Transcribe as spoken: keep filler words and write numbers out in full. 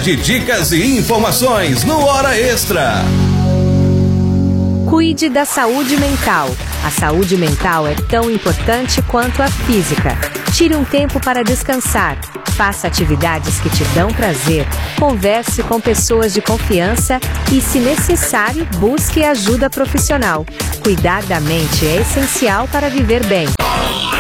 de dicas e informações no Hora Extra. Cuide da saúde mental. A saúde mental é tão importante quanto a física. Tire um tempo para descansar. Faça atividades que te dão prazer. Converse com pessoas de confiança e, se necessário, busque ajuda profissional. Cuidar da mente é essencial para viver bem.